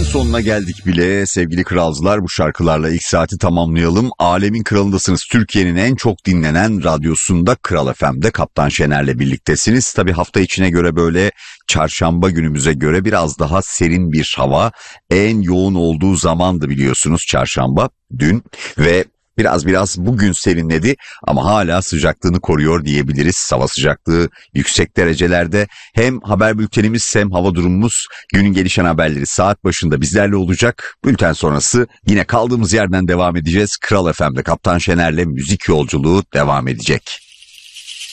sonuna geldik bile sevgili kralcılar. Bu şarkılarla ilk saati tamamlayalım. Alemin kralındasınız. Türkiye'nin en çok dinlenen radyosunda Kral FM'de Kaptan Şener'le birliktesiniz. Tabii hafta içine göre böyle çarşamba günümüze göre biraz daha serin bir hava. En yoğun olduğu zamandı biliyorsunuz çarşamba dün ve biraz bugün serinledi ama hala sıcaklığını koruyor diyebiliriz. Hava sıcaklığı yüksek derecelerde. Hem haber bültenimiz hem hava durumumuz, günün gelişen haberleri saat başında bizlerle olacak. Bülten sonrası yine kaldığımız yerden devam edeceğiz. Kral FM'de Kaptan Şener'le müzik yolculuğu devam edecek.